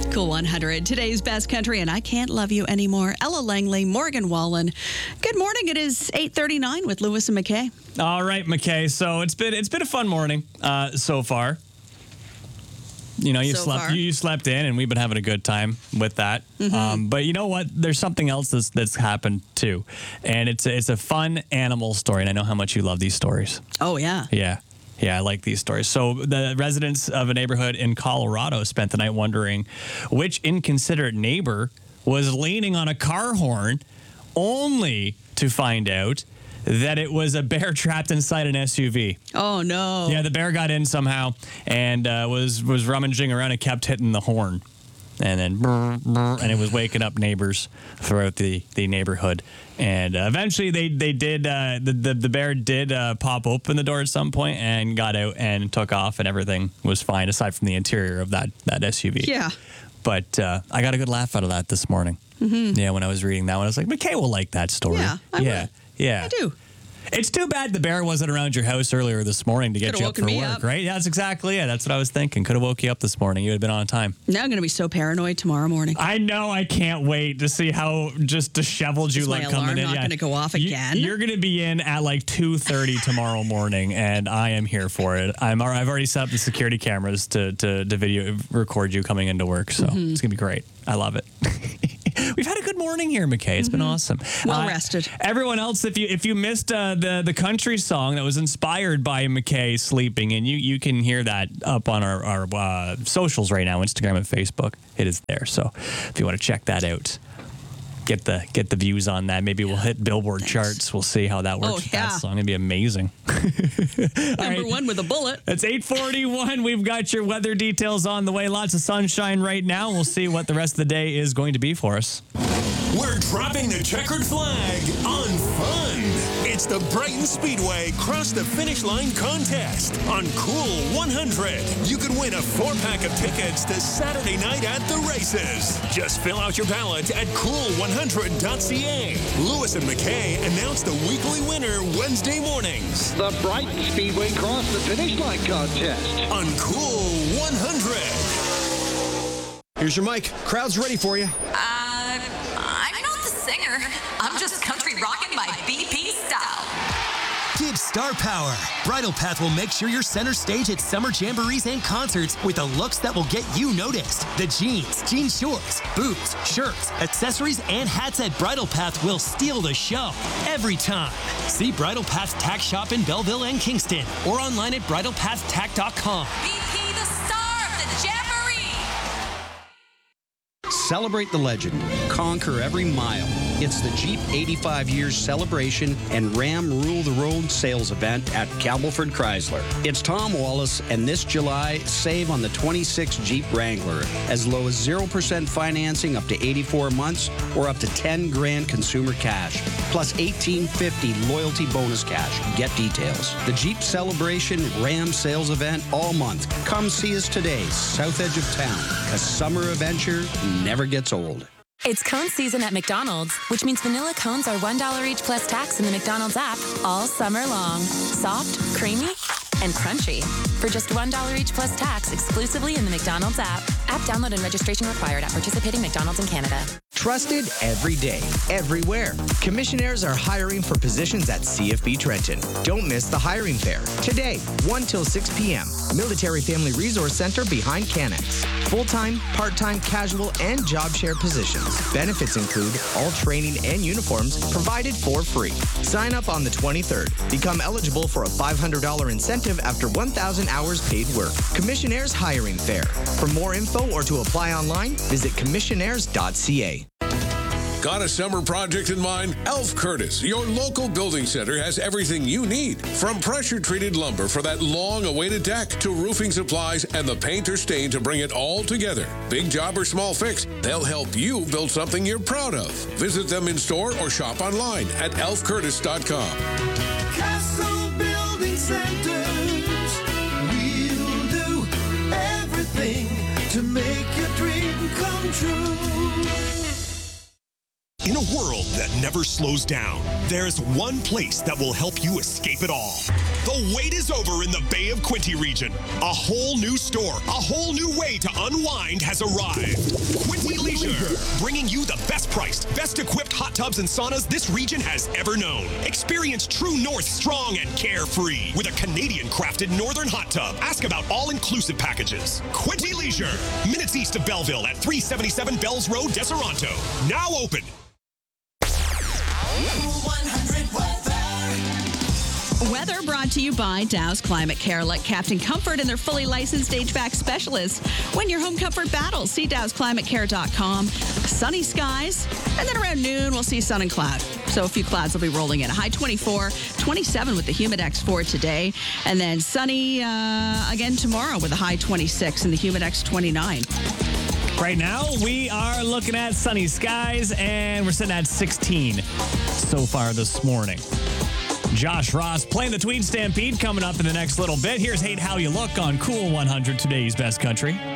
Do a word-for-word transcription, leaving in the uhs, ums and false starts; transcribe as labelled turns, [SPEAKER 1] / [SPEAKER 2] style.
[SPEAKER 1] Cool one hundred, today's best country, and I Can't Love You Anymore. Ella Langley, Morgan Wallen. Good morning. It is eight thirty-nine with Lewis and McKay.
[SPEAKER 2] All right, McKay. So it's been it's been a fun morning uh, so far. You know, you
[SPEAKER 1] So
[SPEAKER 2] slept
[SPEAKER 1] far.
[SPEAKER 2] you, you slept in, and we've been having a good time with that.
[SPEAKER 1] Mm-hmm.
[SPEAKER 2] Um, but you know what? There's something else that's, that's happened too, and it's a, it's a fun animal story. And I know how much you love these stories.
[SPEAKER 1] Oh, yeah.
[SPEAKER 2] Yeah. Yeah, I like these stories. So the residents of a neighborhood in Colorado spent the night wondering which inconsiderate neighbor was leaning on a car horn, only to find out that it was a bear trapped inside an S U V.
[SPEAKER 1] Oh, no.
[SPEAKER 2] Yeah, the bear got in somehow and uh, was was rummaging around and kept hitting the horn. And then, brr, brr, and it was waking up neighbors throughout the, the neighborhood. And uh, eventually, they they did uh, the, the the bear did uh, pop open the door at some point and got out and took off, and everything was fine aside from the interior of that that S U V.
[SPEAKER 1] Yeah.
[SPEAKER 2] But uh, I got a good laugh out of that this morning. Mm-hmm. Yeah, when I was reading that one, I was like, McKay will like that story.
[SPEAKER 1] Yeah, I
[SPEAKER 2] yeah,
[SPEAKER 1] would.
[SPEAKER 2] yeah.
[SPEAKER 1] I do.
[SPEAKER 2] It's too bad the bear wasn't around your house earlier this morning to get
[SPEAKER 1] Could've
[SPEAKER 2] you up
[SPEAKER 1] woken
[SPEAKER 2] for
[SPEAKER 1] me
[SPEAKER 2] work,
[SPEAKER 1] up.
[SPEAKER 2] right? Yeah, that's exactly it. That's what I was thinking. Could have woke you up this morning. You would have been on time.
[SPEAKER 1] Now I'm going to be so paranoid tomorrow morning.
[SPEAKER 2] I know. I can't wait to see how just disheveled you
[SPEAKER 1] Is
[SPEAKER 2] look
[SPEAKER 1] my
[SPEAKER 2] coming
[SPEAKER 1] alarm
[SPEAKER 2] in.
[SPEAKER 1] not
[SPEAKER 2] Yeah.
[SPEAKER 1] gonna go off
[SPEAKER 2] You-
[SPEAKER 1] again?
[SPEAKER 2] You're going to be in at like two thirty tomorrow morning, and I am here for it. I'm. al- I've already set up the security cameras to to, to video record you coming into work, so
[SPEAKER 1] Mm-hmm.
[SPEAKER 2] it's going to be great. I love it. We've had a good morning here, McKay. It's been awesome.
[SPEAKER 1] Mm-hmm. Well
[SPEAKER 2] Uh,
[SPEAKER 1] rested.
[SPEAKER 2] Everyone else, if you if you missed uh, the the country song that was inspired by McKay sleeping, and you you can hear that up on our our uh, socials right now, Instagram and Facebook. It is there. So if you want to check that out, get the get the views on that. Maybe we'll hit Billboard
[SPEAKER 1] Thanks.
[SPEAKER 2] charts. We'll see how that works
[SPEAKER 1] Oh,
[SPEAKER 2] with
[SPEAKER 1] yeah.
[SPEAKER 2] that song. It'd be amazing. All
[SPEAKER 1] Number
[SPEAKER 2] right.
[SPEAKER 1] one with a bullet.
[SPEAKER 2] It's eight forty-one. We've got your weather details on the way. Lots of sunshine right now. We'll see what the rest of the day is going to be for us.
[SPEAKER 3] We're dropping the checkered flag on fun. It's the Brighton Speedway Cross the Finish Line contest on Cool one hundred. You could win a four-pack of tickets to Saturday night at the races. Just fill out your ballot at cool one hundred dot c a. Lewis and McKay announce the weekly winner Wednesday mornings
[SPEAKER 4] The Brighton Speedway Cross the Finish Line contest.
[SPEAKER 3] on Cool one hundred.
[SPEAKER 5] Here's your mic. Crowd's ready for you.
[SPEAKER 6] Uh, I'm not the singer. I'm just country rockin' my B P style.
[SPEAKER 7] Give Star Power. Bridal Path will make sure you're center stage at summer jamborees and concerts with the looks that will get you noticed. The jeans, jean shorts, boots, shirts, accessories, and hats at Bridal Path will steal the show every time. See Bridal Path Tack Shop in Belleville and Kingston or online at bridal path tack dot com.
[SPEAKER 6] B P the star of the jamboree.
[SPEAKER 8] Celebrate the legend. Conquer every mile. It's the Jeep eighty-five years celebration and Ram Rule the Road sales event at Campbellford Chrysler. It's Tom Wallace, and this July, save on the twenty-six Jeep Wrangler as low as zero percent financing up to eighty-four months or up to ten grand consumer cash, plus eighteen fifty loyalty bonus cash. Get details. The Jeep Celebration Ram sales event all month. Come see us today, south edge of town. A summer adventure never gets old.
[SPEAKER 9] It's cone season at McDonald's, which means vanilla cones are one dollar each plus tax in the McDonald's app all summer long. Soft, creamy, and crunchy. For just one dollar each plus tax exclusively in the McDonald's app. App download and registration required at participating McDonald's in Canada.
[SPEAKER 10] Trusted every day, everywhere. Commissionaires are hiring for positions at C F B Trenton. Don't miss the hiring fair. Today, one till six p.m. Military Family Resource Center behind Canex. Full-time, part-time, casual, and job share positions. Benefits include all training and uniforms provided for free. Sign up on the twenty-third. Become eligible for a five hundred dollars incentive after one thousand hours paid work. Commissionaires Hiring Fair. For more info or to apply online, visit commissionaires dot c a.
[SPEAKER 3] Got a summer project in mind? Elf Curtis, your local building center, has everything you need. From pressure-treated lumber for that long-awaited deck to roofing supplies and the paint or stain to bring it all together. Big job or small fix, they'll help you build something you're proud of. Visit them in store or shop online at elf curtis dot com.
[SPEAKER 11] Castle Building Centers. We'll do everything to make your dream come true.
[SPEAKER 12] In a world that never slows down, there's one place that will help you escape it all. The wait is over in the Bay of Quinte region. A whole new store, a whole new way way to unwind has arrived. Quincy Leisure, bringing you the best priced, best equipped hot tubs and saunas this region has ever known. Experience True North strong and carefree with a Canadian crafted Northern hot tub. Ask about all-inclusive packages. Quincy Leisure, minutes east of Belleville at three seventy-seven Bells Road, Deseronto. Now open.
[SPEAKER 1] Weather brought to you by Dow's Climate Care. Let Captain Comfort and their fully licensed H V A C specialists win your home comfort battles. See dows climate care dot com. Sunny skies, and then around noon we'll see sun and cloud. So a few clouds will be rolling in. A high twenty-four, twenty-seven with the Humidex for today, and then sunny uh, again tomorrow with a high twenty-six and the Humidex twenty-nine.
[SPEAKER 2] Right now, we are looking at sunny skies, and we're sitting at sixteen so far this morning. Josh Ross playing the Tweed Stampede coming up in the next little bit. Here's Hate How You Look on Cool one hundred, today's best country.